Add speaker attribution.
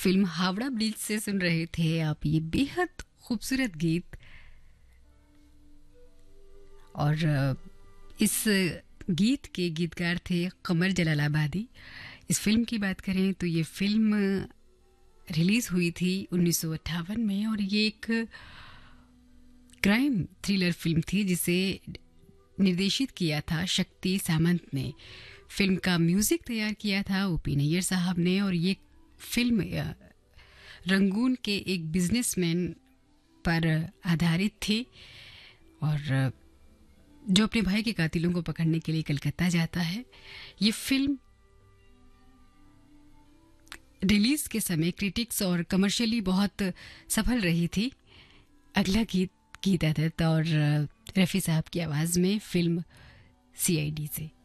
Speaker 1: Film Howrah bridge से सुन रहे थे आप ये बेहद खूबसूरत गीत। और इस गीत के गीतकार थे कमर जलालाबादी। इस फिल्म की बात करें तो ये फिल्म रिलीज़ हुई थी 1958 में और ये एक क्राइम थ्रिलर फिल्म थी जिसे निर्देशित किया था शक्ति सामंत ने। फिल्म का म्यूज़िक तैयार किया था ओपी नैयर साहब ने और ये फिल्म रंगून के एक बिजनेसमैन पर आधारित थी और जो अपने भाई के कातिलों को पकड़ने के लिए कलकत्ता जाता है। ये फिल्म रिलीज के समय क्रिटिक्स और कमर्शियली बहुत सफल रही थी। अगला गीत गीता दत्त और रफ़ी साहब की आवाज़ में फिल्म सीआईडी से।